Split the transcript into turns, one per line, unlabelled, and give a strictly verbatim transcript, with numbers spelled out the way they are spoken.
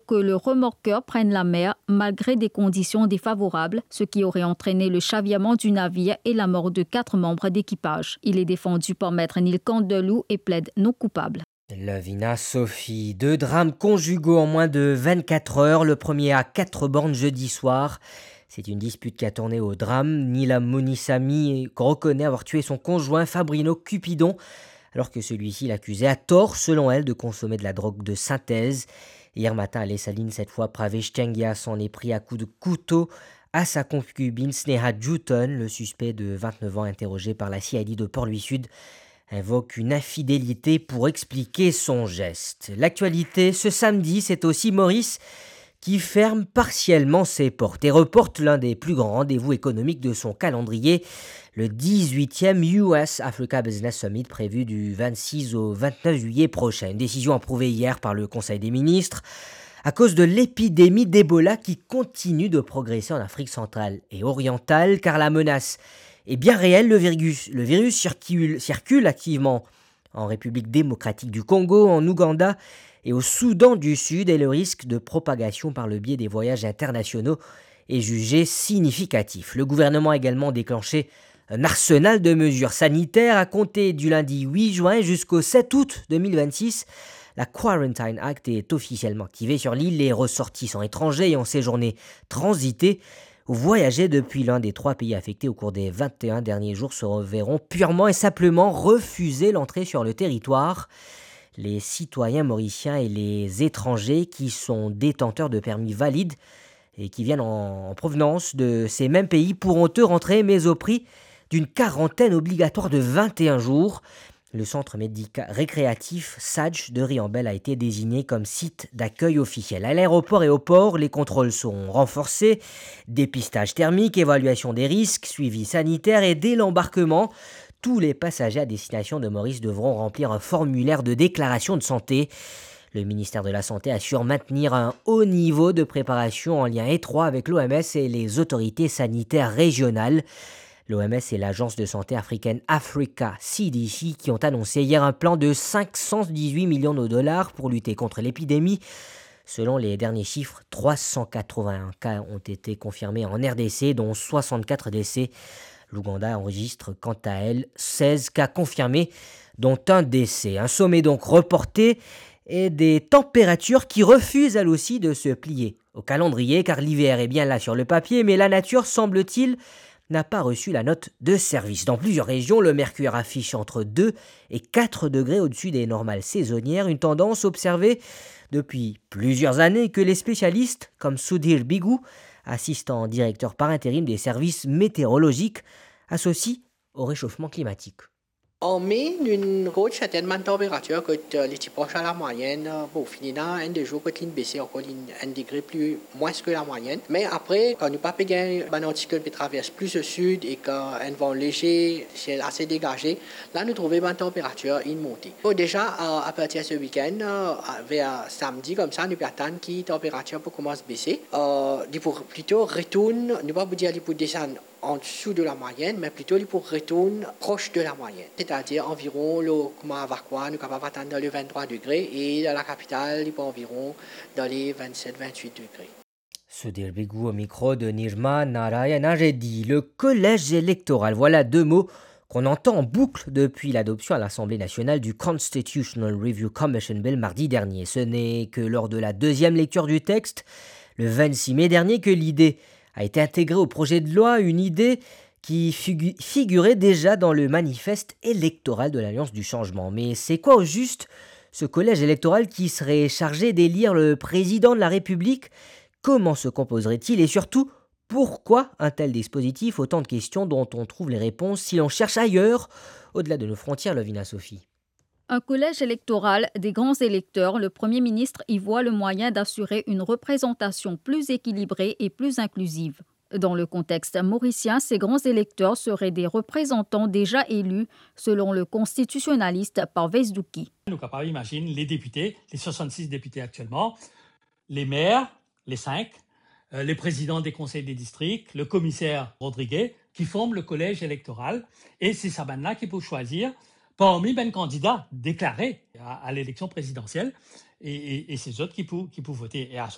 que le remorqueur prenne la mer malgré des conditions défavorables, ce qui aurait entraîné le chavirement du navire et la mort de quatre membres d'équipage. Il est défendu par maître Neil Candelou et plaide non coupable.
Lovina Sophie, deux drames conjugaux en moins de vingt-quatre heures. Le premier à quatre bornes jeudi soir. C'est une dispute qui a tourné au drame. Nila Monisami reconnaît avoir tué son conjoint Fabrino Cupidon, alors que celui-ci l'accusait à tort, selon elle, de consommer de la drogue de synthèse. Hier matin à Les Salines, cette fois, Pravesh Tengia s'en est pris à coups de couteau à sa concubine Sneha Juton. Le suspect de vingt-neuf ans, interrogé par la C I D de Port-Louis Sud, invoque une infidélité pour expliquer son geste. L'actualité, ce samedi, c'est aussi Maurice qui ferme partiellement ses portes et reporte l'un des plus grands rendez-vous économiques de son calendrier, le dix-huitième U S Africa Business Summit prévu du vingt-six au vingt-neuf juillet prochain. Une décision approuvée hier par le Conseil des ministres à cause de l'épidémie d'Ebola qui continue de progresser en Afrique centrale et orientale, car la menace est bien réelle. Le virus, le virus circule, circule activement en République démocratique du Congo, en Ouganda et au Soudan du Sud, et le risque de propagation par le biais des voyages internationaux est jugé significatif. Le gouvernement a également déclenché un arsenal de mesures sanitaires à compter du lundi huit juin jusqu'au sept août deux mille vingt-six. La Quarantine Act est officiellement activée sur l'île. Les ressortissants étrangers ayant séjourné transités ou voyagé depuis l'un des trois pays affectés au cours des vingt et un derniers jours se reverront purement et simplement refuser l'entrée sur le territoire. Les citoyens mauriciens et les étrangers qui sont détenteurs de permis valides et qui viennent en, en provenance de ces mêmes pays pourront eux rentrer, mais au prix d'une quarantaine obligatoire de vingt et un jours. Le centre médical récréatif Sadj de Riambel a été désigné comme site d'accueil officiel. À l'aéroport et au port, les contrôles sont renforcés. Dépistage thermique, évaluation des risques, suivi sanitaire, et dès l'embarquement, tous les passagers à destination de Maurice devront remplir un formulaire de déclaration de santé. Le ministère de la Santé assure maintenir un haut niveau de préparation en lien étroit avec l'O M S et les autorités sanitaires régionales. L'O M S et l'agence de santé africaine Africa C D C qui ont annoncé hier un plan de cinq cent dix-huit millions de dollars pour lutter contre l'épidémie. Selon les derniers chiffres, trois cent quatre-vingt-un cas ont été confirmés en R D C, dont soixante-quatre décès. L'Ouganda enregistre quant à elle seize cas confirmés, dont un décès. Un sommet donc reporté et des températures qui refusent elles aussi de se plier au calendrier, car l'hiver est bien là sur le papier, mais la nature, semble-t-il, n'a pas reçu la note de service. Dans plusieurs régions, le mercure affiche entre deux et quatre degrés au-dessus des normales saisonnières, une tendance observée depuis plusieurs années que les spécialistes, comme Sudhir Bigou, assistant directeur par intérim des services météorologiques, associent au réchauffement climatique.
En mai, nous avons certainement température que les proche à la moyenne. Bon, finalement, un des jours que tu baisser encore un degré plus moins que la moyenne. Mais après, quand nous pas payé un anticyclone qui traverse plus au sud et qu'un vent léger, ciel assez dégagé, là nous trouvons une température une montée. Bon, déjà à partir de ce week-end, vers samedi comme ça, nous attendons que la température peut commencer à baisser. Euh, pour plutôt retourne, nous pas vous dire pour descendre en dessous de la moyenne, mais plutôt pour retourner proche de la moyenne. C'est-à-dire environ, le, comment avoir quoi, nous sommes capables d'atteindre dans les vingt-trois degrés et dans la capitale, il peut environ dans les vingt-sept vingt-huit degrés.
Sudhir Bigou au micro de Nirma Narayana Reddy. Le collège électoral, voilà deux mots qu'on entend en boucle depuis l'adoption à l'Assemblée nationale du Constitutional Review Commission Bill mardi dernier. Ce n'est que lors de la deuxième lecture du texte, le vingt-six mai dernier, que l'idée a été intégrée au projet de loi, une idée qui figu- figurait déjà dans le manifeste électoral de l'Alliance du Changement. Mais c'est quoi au juste ce collège électoral qui serait chargé d'élire le président de la République? Comment se composerait-il et surtout, pourquoi un tel dispositif? Autant de questions dont on trouve les réponses si l'on cherche ailleurs, au-delà de nos frontières, Lovina Sophie.
Un collège électoral des grands électeurs, le Premier ministre y voit le moyen d'assurer une représentation plus équilibrée et plus inclusive. Dans le contexte mauricien, ces grands électeurs seraient des représentants déjà élus, selon le constitutionnaliste Parvez Douki.
Nous sommes capables d'imaginer les députés, les soixante-six députés actuellement, les maires, les cinq, euh, les présidents des conseils des districts, le commissaire Rodriguez, qui forment le collège électoral. Et c'est ça maintenant qui peut choisir parmi les candidats déclarés à, à l'élection présidentielle et, et, et ces autres qui peuvent, qui peuvent voter. Et à